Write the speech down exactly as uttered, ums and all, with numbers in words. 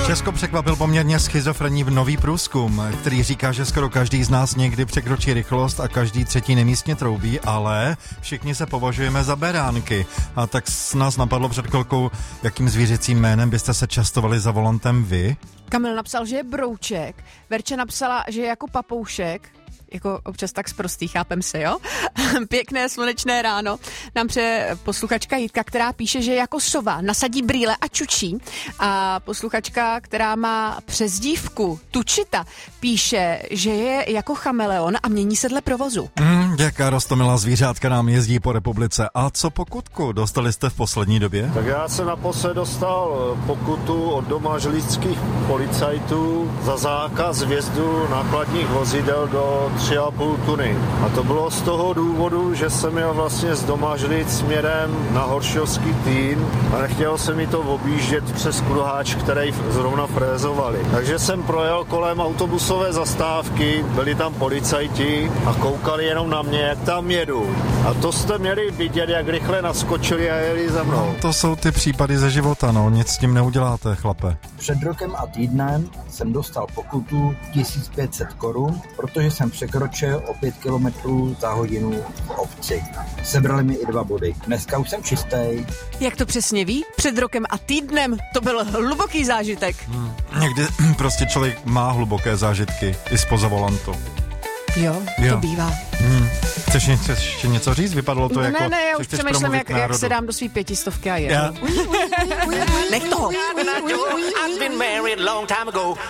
Česko překvapil poměrně schizofrenní nový průzkum, který říká, že skoro každý z nás někdy překročí rychlost a každý třetí nemístně troubí, ale všichni se považujeme za beránky. A tak nás napadlo před chvilkou, jakým zvířecím jménem byste se častovali za volantem vy? Kamil napsal, že je brouček, Verče napsala, že je jako papoušek, jako občas tak sprostý, chápem se, jo? Pěkné slunečné ráno nám přeje posluchačka Jitka, která píše, že je jako sova, nasadí brýle a čučí. A posluchačka, která má přezdívku Tučita, píše, že je jako chameleon a mění se dle provozu. Mm, jaká roztomilá zvířátka nám jezdí po republice. A co pokutku dostali jste v poslední době? Tak já jsem naposled dostal pokutu od domažlických policajtů za zákaz vjezdu nákladních vozidel do tři a půl tuny. A to bylo z toho důvodu, že jsem jel vlastně z Domažlic směrem na Horšovský Týn a nechtěl jsem mi to objíždět přes kruháč, který zrovna frézovali. Takže jsem projel kolem autobusové zastávky, byli tam policajti a koukali jenom na mě, jak tam jedu. A to jste měli vidět, jak rychle naskočili a jeli za mnou. No, to jsou ty případy ze života, no, nic s tím neuděláte, chlape. Před rokem a týdnem jsem dostal pokutu tisíc pět set korun, protože jsem překročil o pět kilometrů za hodinu v obci. Sebrali mi i dva body. Dneska už jsem čistý. Jak to přesně ví? Před rokem a týdnem to byl hluboký zážitek. Hmm. Někdy prostě člověk má hluboké zážitky i spoza volantu. Jo, jo. To bývá. Hmm. Chceš něco, ještě něco říct? Vypadalo to ne, jako... Ne, ne, já už přemýšlím, jak, jak se dám do svý pětistovky a jedu. Já. Nech toho.